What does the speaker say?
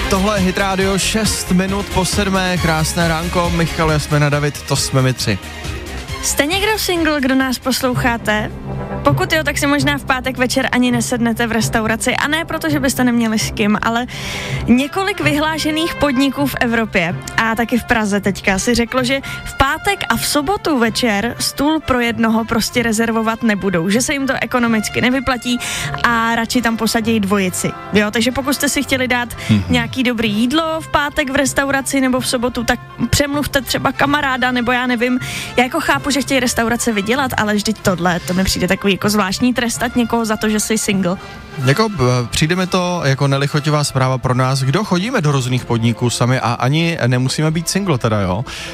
Tohle je Hit Radio, 6 minut po 7, krásné ránko, Michal, Jasmina, David, to jsme my tři. Jste někdo single, kdo nás posloucháte? Pokud jo, tak si možná v pátek večer ani nesednete v restauraci. A ne proto, že byste neměli s kým, ale několik vyhlášených podniků v Evropě a taky v Praze teďka si řeklo, že v pátek a v sobotu večer stůl pro jednoho prostě rezervovat nebudou. Že se jim to ekonomicky nevyplatí a radši tam posadí dvojici. Jo, takže pokud jste si chtěli dát nějaký dobrý jídlo v pátek v restauraci nebo v sobotu, tak přemluvte třeba kamaráda nebo já nevím. Já jako chápu, že chtějí restaurace vydělat, ale vždyť tohle, to mi přijde takový jako zvláštní trestat někoho za to, že jsi single. Jako přijde mi to jako nelichotivá zpráva pro nás, kdo chodíme do různých podniků sami a ani nemusíme být single teda, jo.